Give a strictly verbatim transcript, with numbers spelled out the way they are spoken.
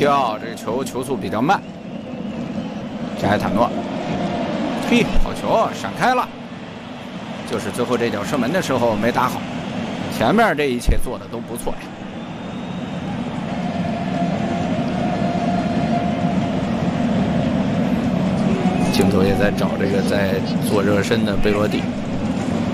跳，这个球球速比较慢。加埃塔诺，嘿，好球，闪开了。就是最后这脚射门的时候没打好，前面这一切做的都不错呀。镜头也在找这个在做热身的贝洛蒂。